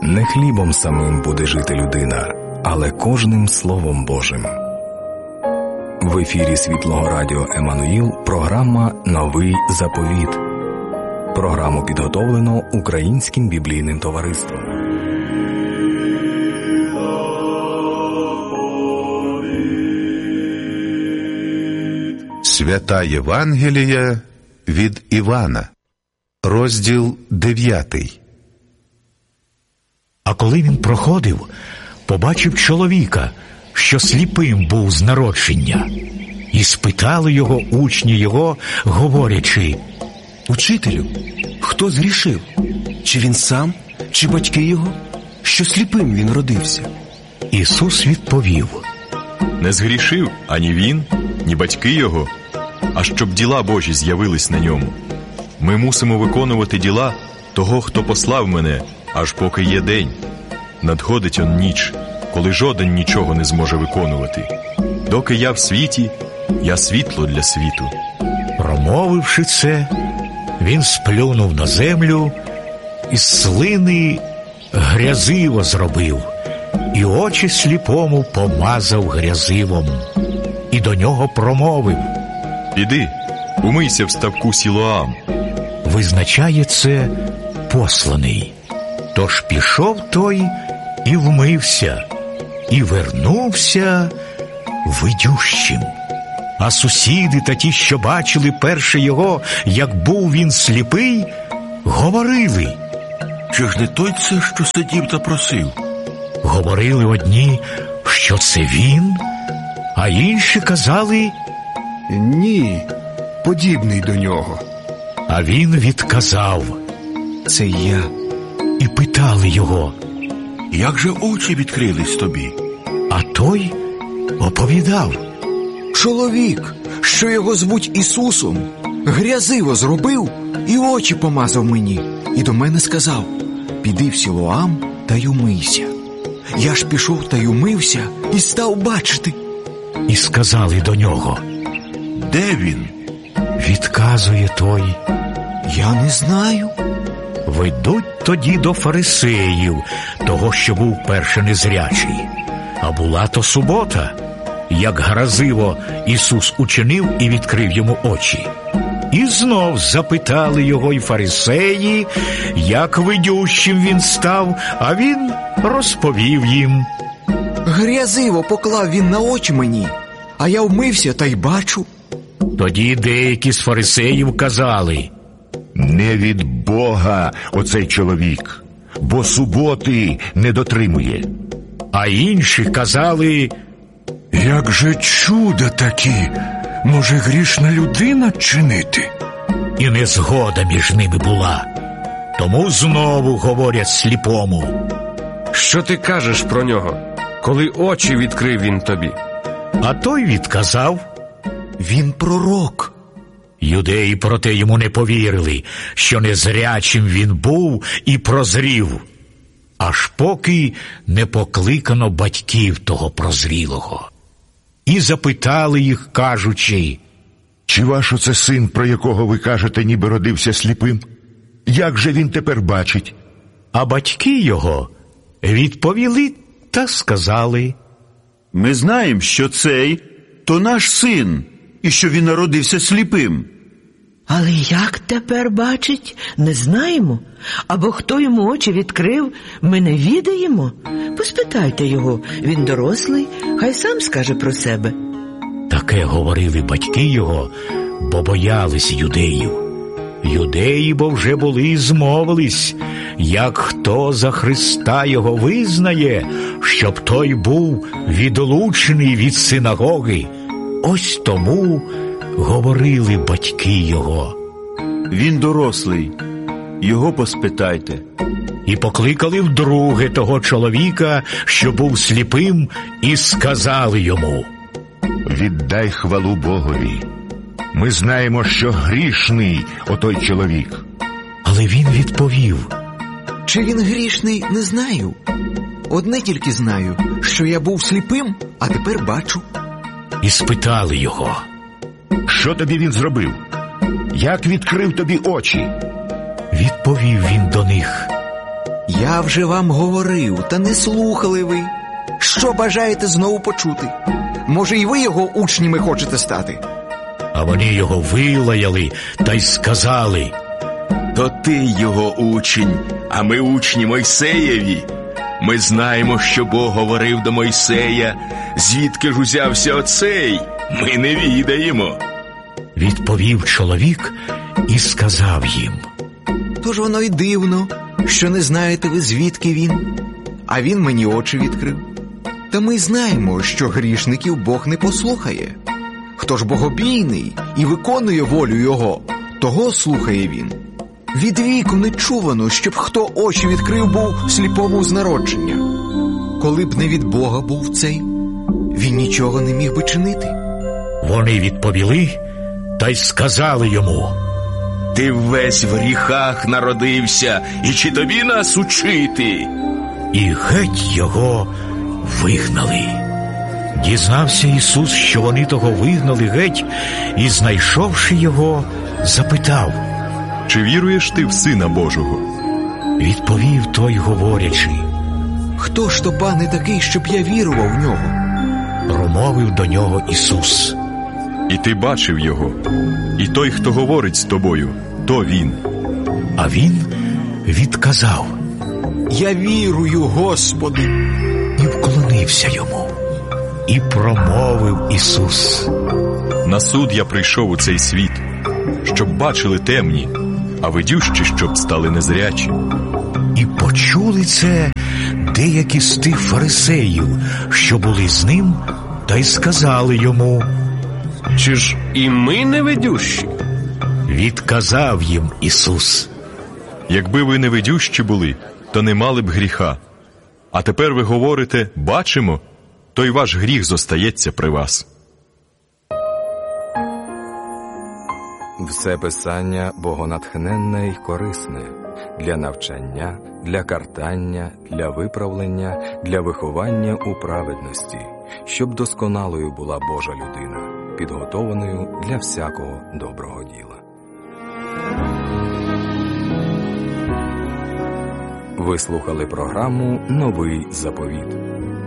Не хлібом самим буде жити людина, але кожним Словом Божим. В ефірі Світлого Радіо Еммануїл програма «Новий заповіт». Програму підготовлено Українським біблійним товариством. Свята Євангелія від Івана. Розділ 9. А коли він проходив, побачив чоловіка, що сліпим був з народження. І спитали його учні його, говорячи: «Учителю, хто згрішив? Чи він сам, чи батьки його, що сліпим він родився?» Ісус відповів: «Не згрішив ані він, ні батьки його, а щоб діла Божі з'явились на ньому. Ми мусимо виконувати діла того, хто послав мене, аж поки є день. Надходить он ніч, коли жоден нічого не зможе виконувати. Доки я в світі, я світло для світу». Промовивши це, він сплюнув на землю, із слини грязиво зробив, і очі сліпому помазав грязивом. І до нього промовив: «Піди, умийся в ставку Сілоам». Визначає це посланий. Тож пішов той і вмився, і вернувся видющим. А сусіди та ті, що бачили перше його, як був він сліпий, говорили: «Чи ж не той це, що сидів та просив?» Говорили одні, що це він, а інші казали: «Ні, подібний до нього». А він відказав: «Це я». І питали його: «Як же очі відкрились тобі?» А той оповідав: «Чоловік, що його звуть Ісусом, грязиво зробив і очі помазав мені, і до мене сказав: піди в Сілоам та й умийся. Я ж пішов та й умився, і став бачити». І сказали до нього: «Де він?» Відказує той: «Я не знаю». Ведуть тоді до фарисеїв, того, що був перше незрячий. А була то субота, як грозиво Ісус учинив і відкрив йому очі. І знов запитали його й фарисеї, як видющим він став, а він розповів їм: «Грязиво поклав він на очі мені, а я вмився та й бачу». Тоді деякі з фарисеїв казали: «Не від Бога оцей чоловік, бо суботи не дотримує». А інші казали: «Як же чудо такі може грішна людина чинити?» І незгода між ними була. Тому знову говорять сліпому: «Що ти кажеш про нього, коли очі відкрив він тобі?» А той відказав: «Він пророк». Юдеї проте йому не повірили, що незрячим він був і прозрів, аж поки не покликано батьків того прозрілого. І запитали їх, кажучи: «Чи ваш оце син, про якого ви кажете, ніби родився сліпим? Як же він тепер бачить?» А батьки його відповіли та сказали: «Ми знаємо, що цей то наш син, і що він народився сліпим». «Але як тепер бачить, не знаємо. Або хто йому очі відкрив, ми не відаємо. Поспитайте його, він дорослий, хай сам скаже про себе». Таке говорили батьки його, бо боялись юдеїв. Юдеї, бо вже були змовились, як хто за Христа його визнає, щоб той був відлучений від синагоги. Ось тому говорили батьки його: «Він дорослий, його поспитайте». І покликали вдруге того чоловіка, що був сліпим, і сказали йому: «Віддай хвалу Богові. Ми знаємо, що грішний отой чоловік». Але він відповів: «Чи він грішний, не знаю. Одне тільки знаю, що я був сліпим, а тепер бачу». І спитали його: «Що тобі він зробив? Як відкрив тобі очі?» Відповів він до них: Я вже вам говорив, та не слухали ви. Що бажаєте знову почути? Може, і ви його учнями хочете стати? А вони його вилаяли та й сказали: То ти його учень, а ми учні Мойсеєві. Ми знаємо, що Бог говорив до Мойсея. Звідки ж узявся оцей? Ми не відаємо. Відповів чоловік і сказав їм: Тож воно й дивно, що не знаєте ви, звідки він. А він мені очі відкрив. Та ми знаємо, що грішників Бог не послухає. Хто ж богобійний і виконує волю його, того слухає він. Від віку не чувано, щоб хто очі відкрив був сліпому з народження. Коли б не від Бога був цей, він нічого не міг би чинити. Вони відповіли та й сказали йому: Ти весь в гріхах народився, і чи тобі нас учити? І геть його вигнали. Дізнався Ісус, що вони того вигнали геть, і, знайшовши його, запитав: Чи віруєш ти в Сина Божого? Відповів той, говорячи: Хто ж то, пане, такий, щоб я вірував в нього? Промовив до нього Ісус: І ти бачив його, і той, хто говорить з тобою, то він. А він відказав: Я вірую, Господи. І вклонився йому. І промовив Ісус: На суд я прийшов у цей світ, щоб бачили темні, а видющі, щоб стали незрячі. І почули це деякі з тих фарисеїв, що були з ним, та й сказали йому: Чи ж і ми не видющі? Відказав їм Ісус: Якби ви не видющі були, то не мали б гріха. А тепер ви говорите: бачимо, то й ваш гріх зостається при вас. Все писання богонатхненне й корисне для навчання, для картання, для виправлення, для виховання у праведності, щоб досконалою була Божа людина, підготованою для всякого доброго діла. Ви слухали програму «Новий заповіт».